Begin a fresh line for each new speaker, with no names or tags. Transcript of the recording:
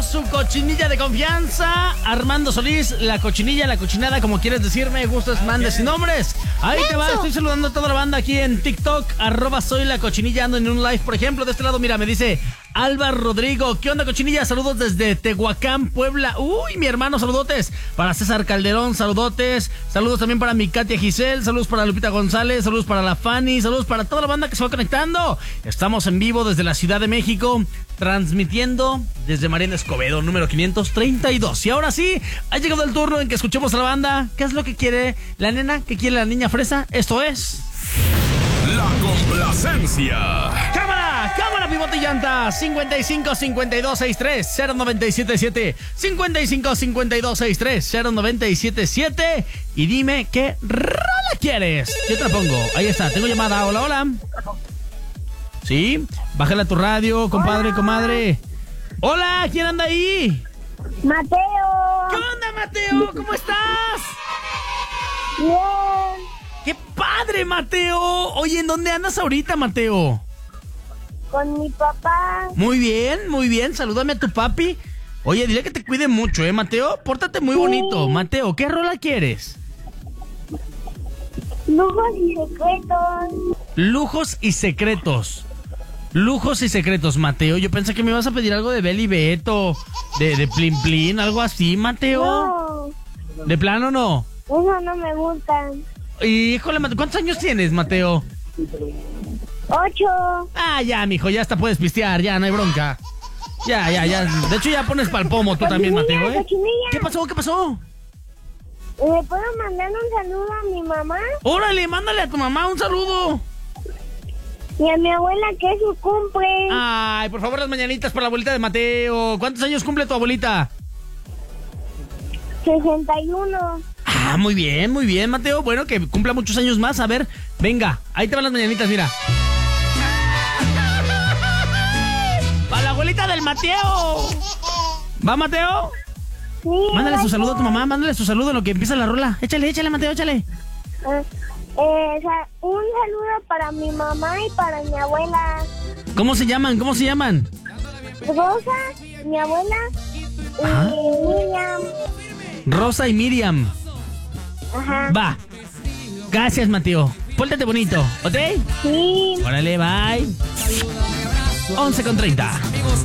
su cochinilla de confianza. Armando Solís, la cochinilla, la cochinada, como quieres decirme, gustos, mandes sin nombres. Ahí te va, estoy saludando a toda la banda aquí en TikTok, @soy la cochinilla, ando en un live, por ejemplo, de este lado, mira, me dice Alba Rodrigo, ¿qué onda, cochinilla? Saludos desde Tehuacán, Puebla. Uy, mi hermano, saludotes. Para César Calderón, saludotes. Saludos también para mi Katia Giselle, saludos para Lupita González, saludos para la Fanny, saludos para toda la banda que se va conectando. Estamos en vivo desde la Ciudad de México, transmitiendo desde Mariana Escobedo, número 532. Y ahora sí, ha llegado el turno en que escuchemos a la banda. ¿Qué es lo que quiere la nena? ¿Qué quiere la niña fresa? Esto es...
La complacencia.
¡Cámara! ¡Cámara, pivote y llanta! 55 52 63 0977 55 52 63 0977 y dime qué rola quieres. Yo te la pongo. Ahí está, tengo llamada. Hola, hola. ¿Sí? Bájale a tu radio, compadre, comadre. Hola, ¿quién anda ahí?
Mateo.
¿Qué onda, Mateo? ¿Cómo estás?
Bien.
¡Qué padre, Mateo! Oye, ¿en dónde andas ahorita, Mateo?
Con mi papá.
Muy bien. Salúdame a tu papi. Oye, dile que te cuide mucho, Mateo? Pórtate muy bonito. Mateo, ¿qué rola quieres?
Lujos y secretos.
Lujos y secretos. Lujos y secretos, Mateo. Yo pensé que me ibas a pedir algo de Beli Beto, de Plin Plin, algo así, Mateo.
No,
¿De plano no?
eso no me gusta.
Híjole, ¿cuántos años tienes, Mateo?
8.
Ah, ya, mijo, ya hasta puedes pistear, ya, no hay bronca. Ya. De hecho, ya pones pa'l pomo tú también, Mateo, ¿eh?
Cochinilla.
¿Qué pasó?
¿Le puedo mandar un saludo a mi mamá?
Órale, mándale a tu mamá un saludo.
Y a mi abuela, que es su cumple.
Ay, por favor, las mañanitas para la abuelita de Mateo. ¿Cuántos años cumple tu abuelita?
61.
Ah, muy bien, Mateo. Bueno, que cumpla muchos años más. A ver, venga, ahí te van las mañanitas, mira. ¡Para la abuelita del Mateo! ¿Va, Mateo?
Sí.
Mándale su saludo a tu mamá, mándale su saludo en lo que empieza la rola. Échale, Mateo, échale.
Un saludo para mi mamá y para mi abuela.
¿Cómo se llaman?
Rosa, mi abuela y
Ajá.
Miriam.
Rosa y Miriam.
Ajá.
Va. Gracias, Mateo. Pórtate bonito, ¿ok?
Sí.
Órale, bye. 11:30.